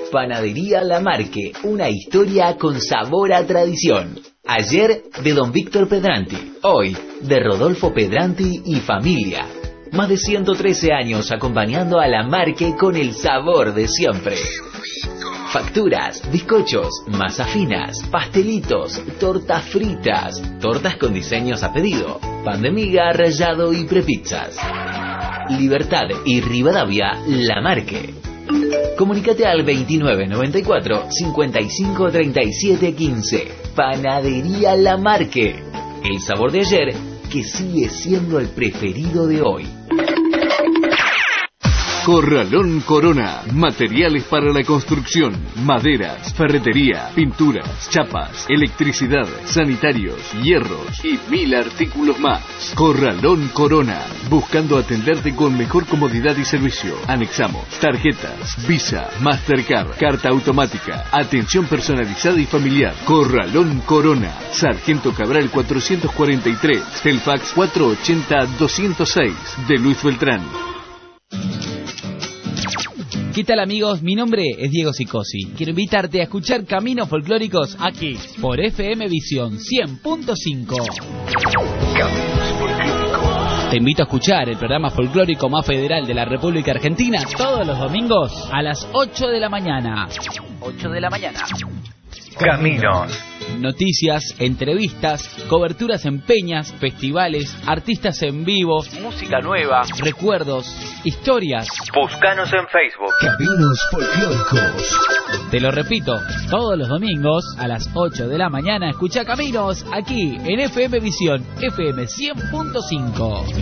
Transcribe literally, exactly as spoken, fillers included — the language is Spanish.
Panadería La Marque, una historia con sabor a tradición. Ayer de don Víctor Pedranti, hoy de Rodolfo Pedranti y familia. Más de ciento trece años acompañando a La Marque con el sabor de siempre. Facturas, bizcochos, masas finas, pastelitos, tortas fritas, tortas con diseños a pedido, pan de miga, rallado y prepizzas. Libertad y Rivadavia, La Marque. Comunícate al veintinueve noventa y cuatro, cincuenta y cinco treinta y siete quince. Panadería La Marque. El sabor de ayer que sigue siendo el preferido de hoy. Corralón Corona, materiales para la construcción, maderas, ferretería, pinturas, chapas, electricidad, sanitarios, hierros y mil artículos más. Corralón Corona, buscando atenderte con mejor comodidad y servicio. Anexamos tarjetas, Visa, Mastercard, carta automática, atención personalizada y familiar. Corralón Corona, Sargento Cabral cuatrocientos cuarenta y tres, el fax cuatro ochenta doscientos seis, de Luis Beltrán. ¿Qué tal, amigos? Mi nombre es Diego Sicosi. Quiero invitarte a escuchar Caminos Folclóricos aquí, por F M Visión cien punto cinco. Caminos Folclóricos. Te invito a escuchar el programa folclórico más federal de la República Argentina todos los domingos a las ocho de la mañana. ocho de la mañana. Caminos. Noticias, entrevistas, coberturas en peñas, festivales, artistas en vivo, música nueva, recuerdos, historias. Búscanos en Facebook. Caminos Folclóricos. Te lo repito, todos los domingos a las ocho de la mañana escucha Caminos aquí en F M Visión F M cien punto cinco.